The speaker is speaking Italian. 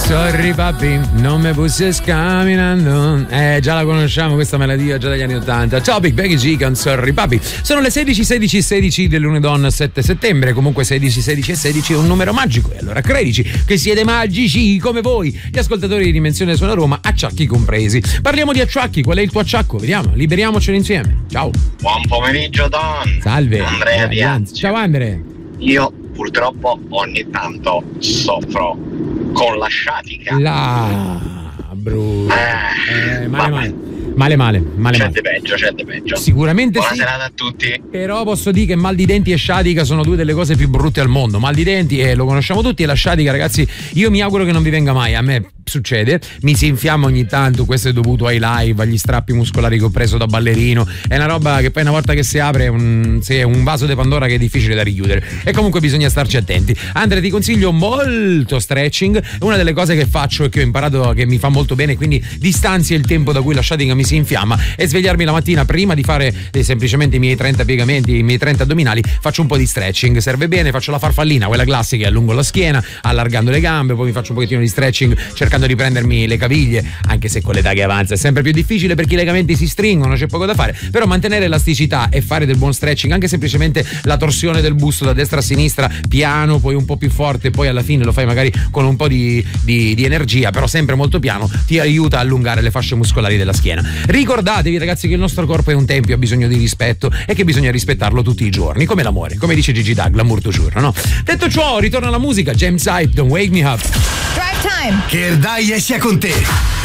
Sorry papi, non me busses camminando. Già la conosciamo questa melodia, già dagli anni 80. Topic, Becky G con Sorry papi. Sono le 16:16 del lunedì 7 settembre. Comunque 16 è un numero magico. E allora credici che siete magici come voi, gli ascoltatori di Dimensione Suona Roma, acciacchi compresi. Parliamo di acciacchi, qual è il tuo acciacco? Vediamo, liberiamocelo insieme. Ciao. Buon pomeriggio Don. Salve. Andrea Dianzi. Ciao Andre. Io purtroppo ogni tanto soffro con la sciatica. Brutto. Male. C'è di peggio. Sicuramente buona sì. serata a tutti. Però posso dire che mal di denti e sciatica sono due delle cose più brutte al mondo. Mal di denti, lo conosciamo tutti, e la sciatica, ragazzi, io mi auguro che non vi venga mai. A me succede, mi si infiamma ogni tanto, questo è dovuto ai live, agli strappi muscolari che ho preso da ballerino. È una roba che poi una volta che si apre è un vaso di Pandora che è difficile da richiudere, e comunque bisogna starci attenti. Andre, ti consiglio molto stretching. Una delle cose che faccio e che ho imparato che mi fa molto bene, quindi distanzia il tempo da cui la sciatica mi si infiamma, è svegliarmi la mattina prima di fare semplicemente i miei 30 piegamenti, i miei 30 addominali, faccio un po' di stretching, serve bene. Faccio la farfallina, quella classica, allungo la schiena allargando le gambe, poi mi faccio un pochettino di stretching cercando di prendermi le caviglie, anche se con l'età che avanza è sempre più difficile perché i legamenti si stringono, c'è poco da fare, però mantenere elasticità e fare del buon stretching, anche semplicemente la torsione del busto da destra a sinistra, piano, poi un po' più forte, poi alla fine lo fai magari con un po' di energia, però sempre molto piano, ti aiuta a allungare le fasce muscolari della schiena. Ricordatevi, ragazzi, che il nostro corpo è un tempio, ha bisogno di rispetto e che bisogna rispettarlo tutti i giorni, come l'amore, come dice Gigi D'Ag, l'amour toujours, no? Detto ciò, ritorna la musica. James Hype, Don't Wake Me Up. Drive Time. Che il dai sia con te.